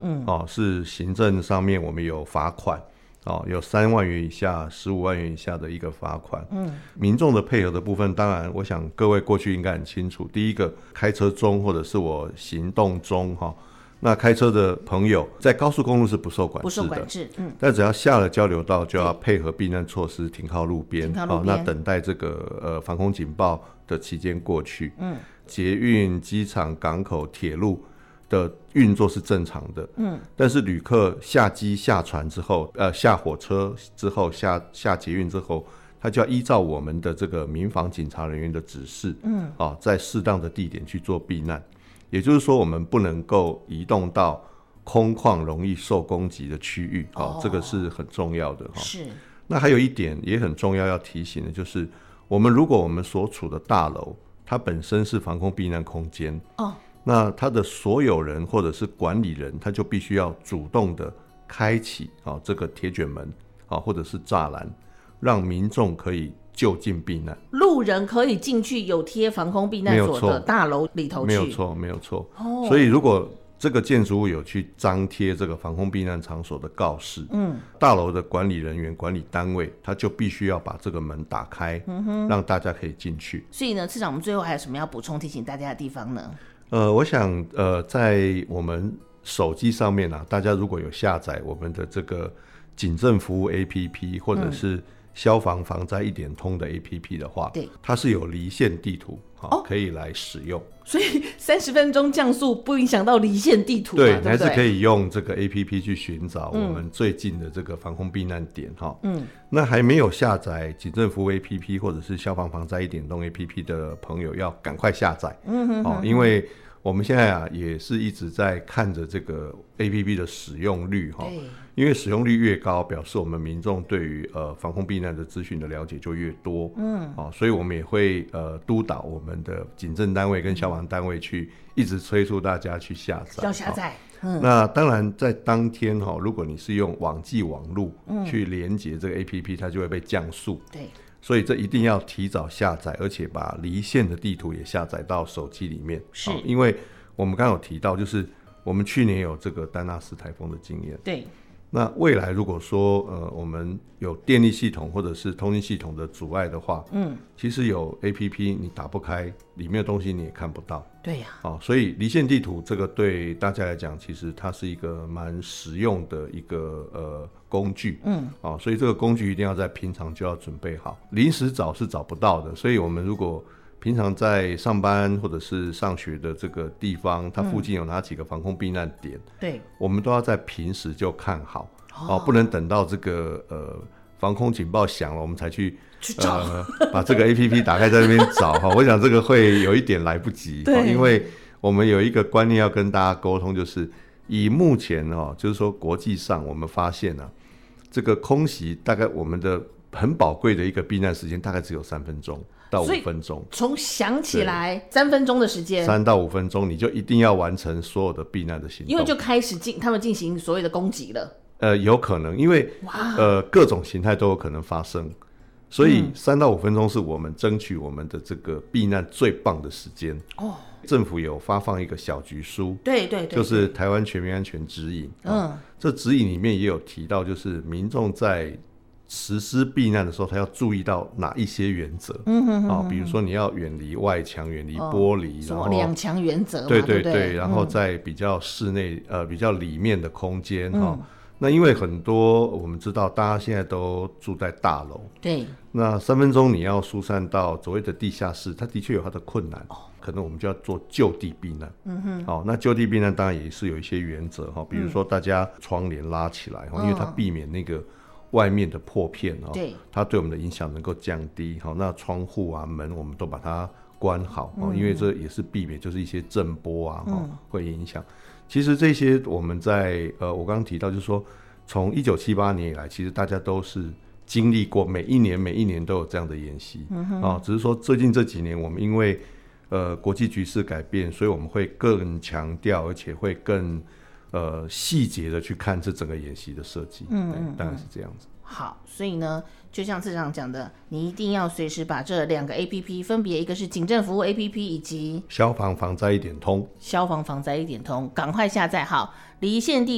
是行政上面我们有罚款，有3万元以下、15万元以下的一个罚款。民众的配合的部分，当然我想各位过去应该很清楚，第一个开车中或者是我行动中那开车的朋友在高速公路是不受管制的，但只要下了交流道就要配合避难措施停靠路边，那等待这个防空警报的期间过去。捷运、机场、港口、铁路的运作是正常的，但是旅客下机下船之后，下火车之后，下捷运之后，他就要依照我们的这个民防警察人员的指示，在适当的地点去做避难。也就是说，我们不能够移动到空旷容易受攻击的区域，这个是很重要的。 是。 那还有一点也很重要要提醒的，就是如果我们所处的大楼它本身是防空避难空间，那它的所有人或者是管理人，他就必须要主动的开启这个铁卷门或者是栅栏，让民众可以就近避难， 路人可以进去有贴防空避难所的大楼里头去， 没有错。所以如果这个建筑物有去张贴这个防空避难场所的告示，大楼的管理人员、管理单位，他就必须要把这个门打开，让大家可以进去。 所以呢，次长，我们最后还有什么要补充提醒大家的地方呢？ 我想在我们手机上面大家如果有下载我们的这个警政服务 APP 或者是消防防灾一点通的 APP 的话，它是有离线地图可以来使用， 所以30分钟降速不影响到离线地图， 对，还是可以用这个 APP 去寻找我们最近的这个防空避难点。那还没有下载警政服务 APP 或者是消防防灾一点通 APP 的朋友要赶快下载，因为我们现在也是一直在看着这个 APP 的使用率，因为使用率越高，表示我们民众对于防空避难的资讯的了解就越多，所以我们也会督导我们的警政单位跟消防单位去一直催促大家去下载， 要下载。 那当然在当天如果你是用网际网路去连接这个 APP， 它就会被降速， 对， 所以这一定要提早下载，而且把离线的地图也下载到手机里面， 是因为我们刚刚有提到，就是我们去年有这个丹纳斯台风的经验， 对， 那未来如果说我们有电力系统或者是通讯系统的阻碍的话，其实有 APP 你打不开，里面的东西你也看不到， 对呀， 所以离线地图这个对大家来讲，其实它是一个蛮实用的一个工具，所以这个工具一定要在平常就要准备好，临时找是找不到的，所以我们如果平常在上班或者是上学的这个地方，它附近有哪几个防空避难点， 对， 我们都要在平时就看好，不能等到这个防空警报响了我们才去找把这个 APP 打开在那边找我想这个会有一点来不及，因为我们有一个观念要跟大家沟通，就是以目前就是说国际上我们发现这个空袭大概我们的很宝贵的一个避难时间大概只有3分钟到5分钟， 从想起来3分钟的时间 ，3到5分钟你就一定要完成所有的避难的行动， 因为就开始他们进行所谓的攻击了。 有可能，因为各种形态都有可能发生，所以3到5分钟是我们争取我们的这个避难最棒的时间。政府有发放一个小局书， 对， 就是台湾全民安全指引。这指引里面也有提到，就是民众在实施避难的时候，他要注意到哪一些原则。比如说你要远离外墙、远离玻璃， 什么2墙原则嘛， 对，然后在比较室内比较里面的空间那因为很多我们知道大家现在都住在大楼， 对， 那3分钟你要疏散到所谓的地下室，它的确有它的困难，可能我们就要做就地避难。那就地避难当然也是有一些原则比如说大家窗帘拉起来因为它避免那个外面的破片对， 它对我们的影响能够降低那窗户门我们都把它关好因为这也是避免就是一些震波会影响。其实这些我们在我刚刚提到就是说从1978年以来，其实大家都是经历过每一年都有这样的演习只是说最近这几年我们因为国际局势改变，所以我们会更强调而且会更细节的去看这整个演习的设计，当然是这样子。 好，所以呢就像次长讲的，你一定要随时把这2个 APP 分别一个是警政服务 APP 以及消防防灾一点通赶快下载好离线地